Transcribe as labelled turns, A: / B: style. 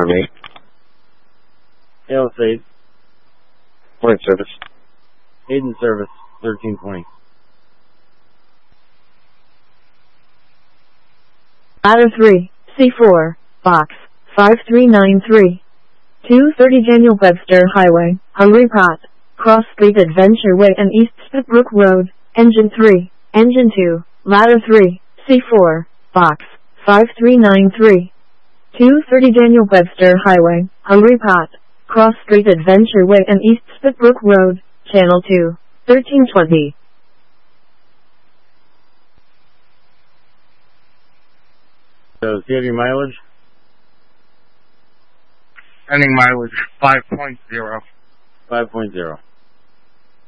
A: Army.
B: Hail Aid.
A: Morning service.
B: Aiden service, 1320.
C: Ladder 3, C4, Box, 5393. 230 Daniel Webster Highway, Hungry Pot, Cross Street Adventure Way and East Spitbrook Road, Engine 3, Engine 2, Ladder 3, C4, Box, 5393. 230 Daniel Webster Highway, Hungry Pot, Cross Street Adventure Way and East Spitbrook Road, Channel 2, 1320.
B: So, do you have your mileage?
A: Ending mileage 5.0.
B: 5.0.